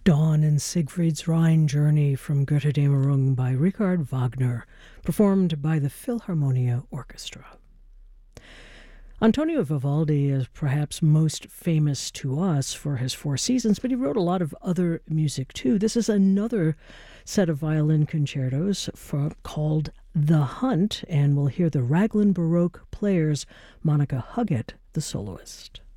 Dawn and Siegfried's Rhine Journey from Götterdämmerung by Richard Wagner, performed by the Philharmonia Orchestra. Antonio Vivaldi is perhaps most famous to us for his Four Seasons, but he wrote a lot of other music too. This is another set of violin concertos called The Hunt, and we'll hear the Raglan Baroque Players, Monica Huggett, the soloist.